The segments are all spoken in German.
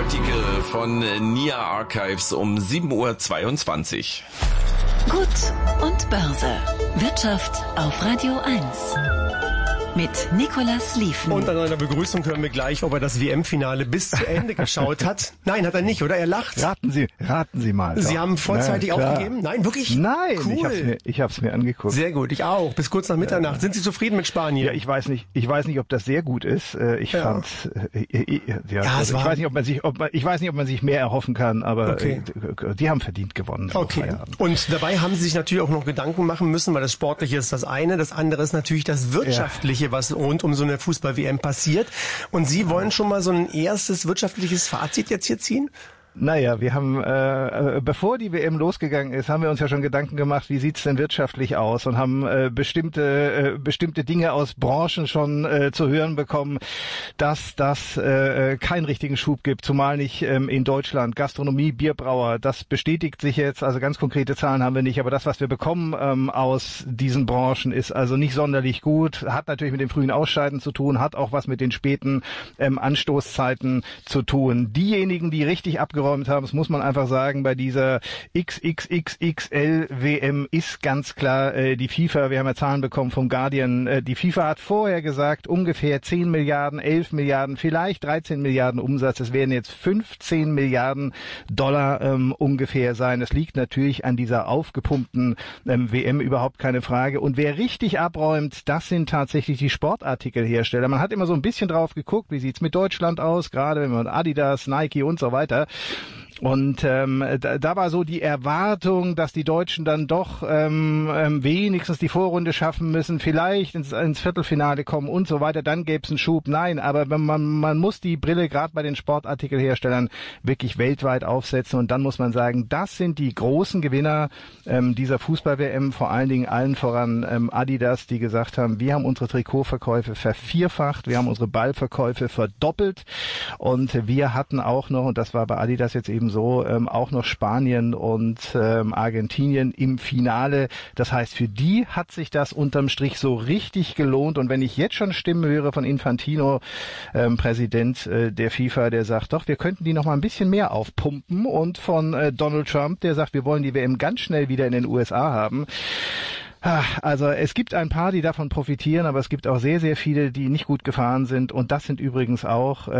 Sportartikel von NIA Archives um 7:22 Uhr. Gut und Börse. Wirtschaft auf Radio 1. Mit Nicolas Lieven. Und an einer Begrüßung hören wir gleich, ob er das WM-Finale bis zu Ende geschaut hat. Nein, hat er nicht, oder? Er lacht. Raten Sie mal. Sie haben vorzeitig aufgegeben? Nein, wirklich? Nein, cool. Ich hab's mir angeguckt. Sehr gut, ich auch. Bis kurz nach Mitternacht. Sind Sie zufrieden mit Spanien? Ja, ich weiß nicht, ob das sehr gut ist. Ich weiß nicht, ob man sich mehr erhoffen kann, aber okay. Die haben verdient gewonnen. Okay. Und dabei haben Sie sich natürlich auch noch Gedanken machen müssen, weil das Sportliche ist das eine, das andere ist natürlich das Wirtschaftliche, was rund um so eine Fußball-WM passiert. Und Sie wollen schon mal so ein erstes wirtschaftliches Fazit jetzt hier ziehen? Naja, wir haben, bevor die WM losgegangen ist, haben wir uns ja schon Gedanken gemacht, wie sieht's denn wirtschaftlich aus, und haben bestimmte Dinge aus Branchen schon zu hören bekommen, dass das keinen richtigen Schub gibt, zumal nicht in Deutschland. Gastronomie, Bierbrauer, das bestätigt sich jetzt, also ganz konkrete Zahlen haben wir nicht, aber das, was wir bekommen aus diesen Branchen, ist also nicht sonderlich gut, hat natürlich mit dem frühen Ausscheiden zu tun, hat auch was mit den späten Anstoßzeiten zu tun. Diejenigen, die richtig abgeräumt haben, das muss man einfach sagen, bei dieser XXXXL-WM ist ganz klar die FIFA. Wir haben ja Zahlen bekommen vom Guardian. Die FIFA hat vorher gesagt, ungefähr 10 Milliarden, 11 Milliarden, vielleicht 13 Milliarden Umsatz. Es werden jetzt 15 Milliarden Dollar ungefähr sein. Das liegt natürlich an dieser aufgepumpten WM, überhaupt keine Frage. Und wer richtig abräumt, das sind tatsächlich die Sportartikelhersteller. Man hat immer so ein bisschen drauf geguckt, wie sieht's mit Deutschland aus, gerade wenn man Adidas, Nike und so weiter. Und da war so die Erwartung, dass die Deutschen dann doch wenigstens die Vorrunde schaffen müssen, vielleicht ins Viertelfinale kommen und so weiter, dann gäbe es einen Schub. Nein, aber man muss die Brille gerade bei den Sportartikelherstellern wirklich weltweit aufsetzen, und dann muss man sagen, das sind die großen Gewinner dieser Fußball-WM, vor allen Dingen allen voran Adidas, die gesagt haben, wir haben unsere Trikotverkäufe vervierfacht, wir haben unsere Ballverkäufe verdoppelt, und wir hatten auch noch, und das war bei Adidas jetzt eben so, auch noch Spanien und Argentinien im Finale. Das heißt, für die hat sich das unterm Strich so richtig gelohnt. Und wenn ich jetzt schon Stimmen höre von Infantino, Präsident der FIFA, der sagt, doch, wir könnten die noch mal ein bisschen mehr aufpumpen, und von Donald Trump, der sagt, wir wollen die WM ganz schnell wieder in den USA haben. Also es gibt ein paar, die davon profitieren, aber es gibt auch sehr, sehr viele, die nicht gut gefahren sind, und das sind übrigens auch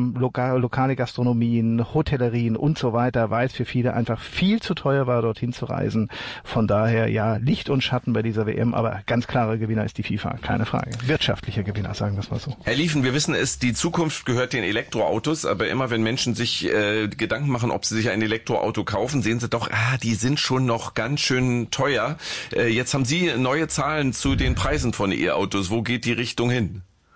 lokale Gastronomien, Hotellerien und so weiter, weil es für viele einfach viel zu teuer war, dorthin zu reisen. Von daher, ja, Licht und Schatten bei dieser WM, aber ganz klarer Gewinner ist die FIFA, keine Frage. Wirtschaftlicher Gewinner, sagen wir es mal so. Herr Lieven, wir wissen es, die Zukunft gehört den Elektroautos, aber immer wenn Menschen sich Gedanken machen, ob sie sich ein Elektroauto kaufen, sehen sie doch, die sind schon noch ganz schön teuer. Jetzt haben Sie neue Zahlen zu den Preisen von E-Autos. Wo geht die Richtung hin?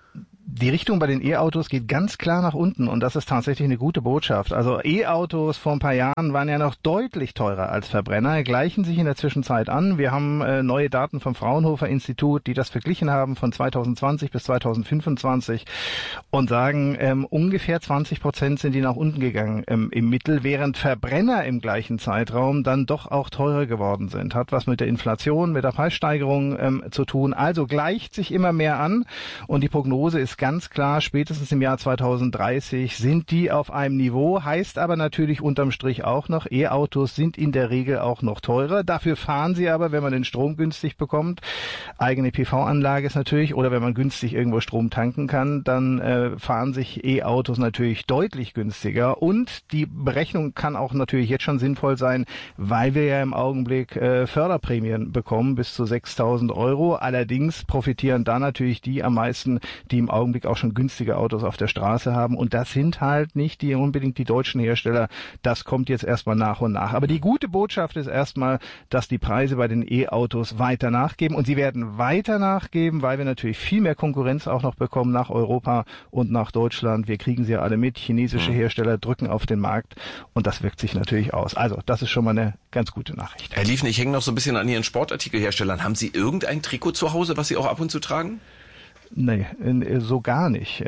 Die Richtung bei den E-Autos geht ganz klar nach unten, und das ist tatsächlich eine gute Botschaft. Also E-Autos vor ein paar Jahren waren ja noch deutlich teurer als Verbrenner, gleichen sich in der Zwischenzeit an. Wir haben neue Daten vom Fraunhofer Institut, die das verglichen haben von 2020 bis 2025 und sagen, ungefähr 20% sind die nach unten gegangen im Mittel, während Verbrenner im gleichen Zeitraum dann doch auch teurer geworden sind. Hat was mit der Inflation, mit der Preissteigerung zu tun. Also gleicht sich immer mehr an, und die Prognose ist ganz klar, spätestens im Jahr 2030 sind die auf einem Niveau, heißt aber natürlich unterm Strich auch noch, E-Autos sind in der Regel auch noch teurer. Dafür fahren sie aber, wenn man den Strom günstig bekommt, eigene PV-Anlage ist natürlich, oder wenn man günstig irgendwo Strom tanken kann, dann fahren sich E-Autos natürlich deutlich günstiger, und die Berechnung kann auch natürlich jetzt schon sinnvoll sein, weil wir ja im Augenblick Förderprämien bekommen bis zu 6.000 €. Allerdings profitieren da natürlich die am meisten, die im Augenblick auch schon günstige Autos auf der Straße haben. Und das sind halt nicht unbedingt die deutschen Hersteller. Das kommt jetzt erstmal nach und nach. Aber die gute Botschaft ist erstmal, dass die Preise bei den E-Autos weiter nachgeben. Und sie werden weiter nachgeben, weil wir natürlich viel mehr Konkurrenz auch noch bekommen nach Europa und nach Deutschland. Wir kriegen sie ja alle mit. Chinesische Hersteller drücken auf den Markt. Und das wirkt sich natürlich aus. Also das ist schon mal eine ganz gute Nachricht. Herr Lieven, ich hänge noch so ein bisschen an Ihren Sportartikelherstellern. Haben Sie irgendein Trikot zu Hause, was Sie auch ab und zu tragen? Nee, so gar nicht.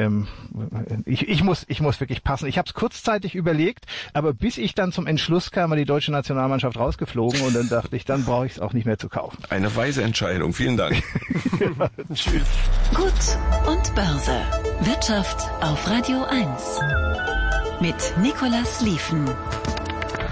Ich muss wirklich passen. Ich habe es kurzzeitig überlegt, aber bis ich dann zum Entschluss kam, war die deutsche Nationalmannschaft rausgeflogen, und dann dachte ich, dann brauche ich es auch nicht mehr zu kaufen. Eine weise Entscheidung. Vielen Dank. Ja, tschüss. Gut und Börse. Wirtschaft auf Radio 1. mit Nicolas Lieven.